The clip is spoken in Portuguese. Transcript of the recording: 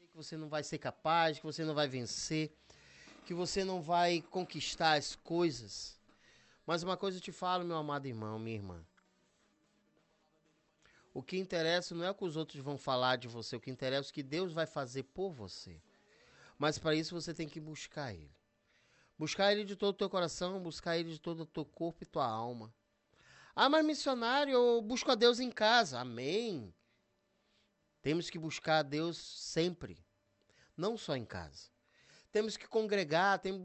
que você não vai ser capaz, que você não vai vencer, que você não vai conquistar as coisas. Mas uma coisa eu te falo, meu amado irmão, minha irmã. O que interessa não é o que os outros vão falar de você, o que interessa é o que Deus vai fazer por você. Mas para isso você tem que buscar Ele. Buscar Ele de todo o teu coração, buscar Ele de todo o teu corpo e tua alma. Ah, mas missionário, eu busco a Deus em casa. Amém. Temos que buscar a Deus sempre, não só em casa. Temos que congregar, temos